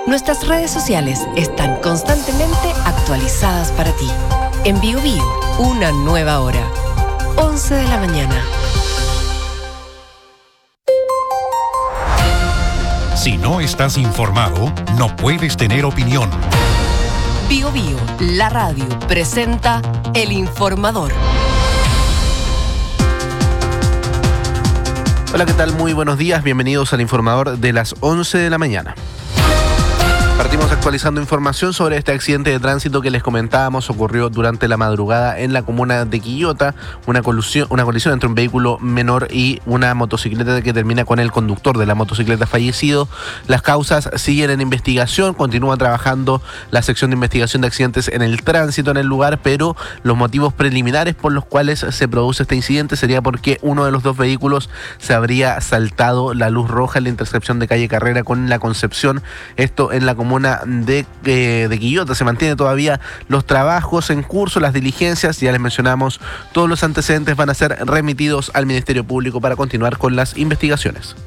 Nuestras redes sociales están constantemente actualizadas para ti. En BioBio, una nueva hora. 11 de la mañana. Si no estás informado, no puedes tener opinión. BioBio, la radio, presenta El Informador. Hola, ¿qué tal? Muy buenos días. Bienvenidos al Informador de las 11 de la mañana. Partimos actualizando información sobre este accidente de tránsito que les comentábamos. Ocurrió durante la madrugada en la comuna de Quillota, una colisión entre un vehículo menor y una motocicleta que termina con el conductor de la motocicleta fallecido. Las causas siguen en investigación, continúa trabajando la sección de investigación de accidentes en el tránsito en el lugar, pero los motivos preliminares por los cuales se produce este incidente sería porque uno de los dos vehículos se habría saltado la luz roja en la intersección de calle Carrera con la Concepción, esto en la comuna de Quillota. Se mantiene todavía los trabajos en curso, las diligencias, ya les mencionamos, todos los antecedentes van a ser remitidos al Ministerio Público para continuar con las investigaciones.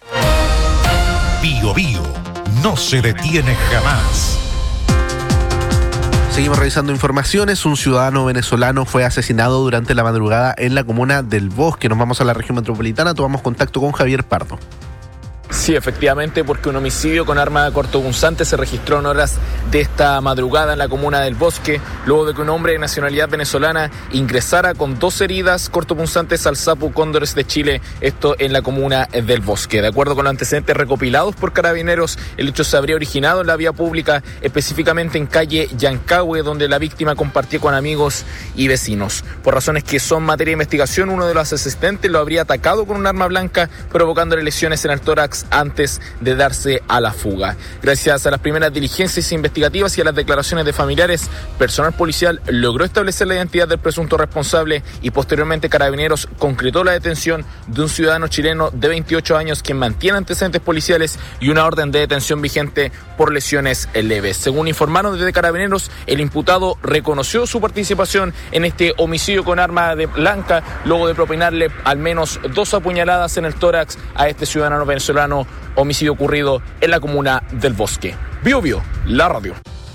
BioBio no se detiene jamás. Seguimos revisando informaciones. Un ciudadano venezolano fue asesinado durante la madrugada en la comuna del Bosque. Nos vamos a la región metropolitana, tomamos contacto con Javier Pardo. Sí, efectivamente, porque un homicidio con arma cortopunzante se registró en horas de esta madrugada en la comuna del Bosque, luego de que un hombre de nacionalidad venezolana ingresara con 2 heridas cortopunzantes al SAPU Cóndores de Chile, esto en la comuna del Bosque. De acuerdo con los antecedentes recopilados por Carabineros, el hecho se habría originado en la vía pública, específicamente en calle Yancahue, donde la víctima compartía con amigos y vecinos. Por razones que son materia de investigación, uno de los asistentes lo habría atacado con un arma blanca, provocándole lesiones en el tórax antes de darse a la fuga. Gracias a las primeras diligencias investigativas y a las declaraciones de familiares, personal policial logró establecer la identidad del presunto responsable y posteriormente Carabineros concretó la detención de un ciudadano chileno de 28 años quien mantiene antecedentes policiales y una orden de detención vigente por lesiones leves. Según informaron desde Carabineros, el imputado reconoció su participación en este homicidio con arma blanca luego de propinarle al menos 2 apuñaladas en el tórax a este ciudadano venezolano. Homicidio ocurrido en la comuna del Bosque. BioBio, la radio.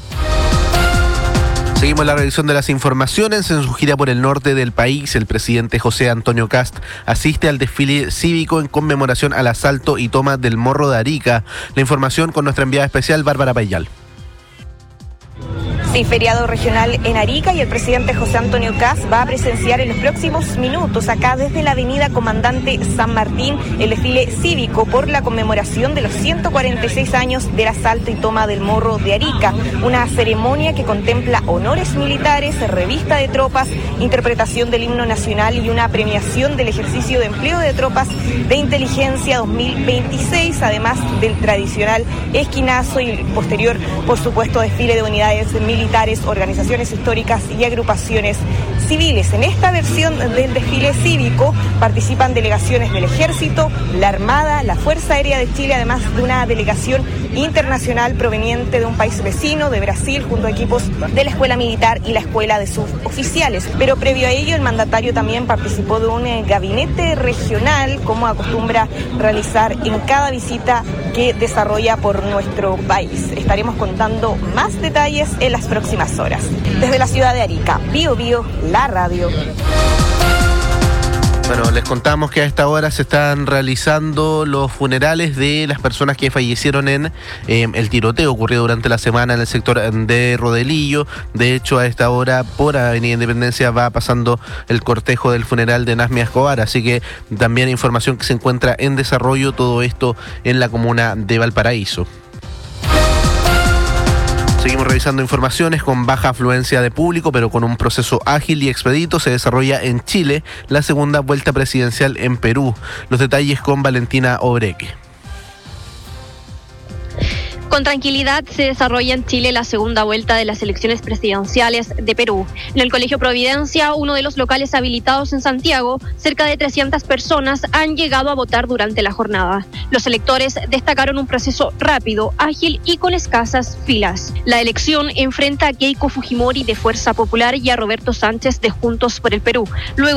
Seguimos la revisión de las informaciones. En su gira por el norte del país, el presidente José Antonio Kast asiste al desfile cívico en conmemoración al asalto y toma del Morro de Arica. La información con nuestra enviada especial, Bárbara Payal. Sí, feriado regional en Arica y el presidente José Antonio Kast va a presenciar en los próximos minutos acá desde la avenida Comandante San Martín el desfile cívico por la conmemoración de los 146 años del asalto y toma del Morro de Arica, una ceremonia que contempla honores militares, revista de tropas, interpretación del himno nacional y una premiación del ejercicio de empleo de tropas de inteligencia 2026, además del tradicional esquinazo y posterior, por supuesto, desfile de unidades militares, organizaciones históricas y agrupaciones civiles. En esta versión del desfile cívico participan delegaciones del Ejército, la Armada, la Fuerza Aérea de Chile, además de una delegación internacional proveniente de un país vecino, de Brasil, junto a equipos de la Escuela Militar y la Escuela de Suboficiales. Pero previo a ello, el mandatario también participó de un gabinete regional, como acostumbra realizar en cada visita que desarrolla por nuestro país. Estaremos contando más detalles en las próximas horas. Desde la ciudad de Arica, BioBio, la radio. Bueno, les contamos que a esta hora se están realizando los funerales de las personas que fallecieron en el tiroteo ocurrido durante la semana en el sector de Rodelillo. De hecho, a esta hora por Avenida Independencia va pasando el cortejo del funeral de Nasmia Escobar, así que también información que se encuentra en desarrollo, todo esto en la comuna de Valparaíso. Seguimos revisando informaciones. Con baja afluencia de público, pero con un proceso ágil y expedito, se desarrolla en Chile la segunda vuelta presidencial en Perú. Los detalles con Valentina Obreque. Con tranquilidad se desarrolla en Chile la segunda vuelta de las elecciones presidenciales de Perú. En el Colegio Providencia, uno de los locales habilitados en Santiago, cerca de 300 personas han llegado a votar durante la jornada. Los electores destacaron un proceso rápido, ágil y con escasas filas. La elección enfrenta a Keiko Fujimori de Fuerza Popular y a Roberto Sánchez de Juntos por el Perú. Luego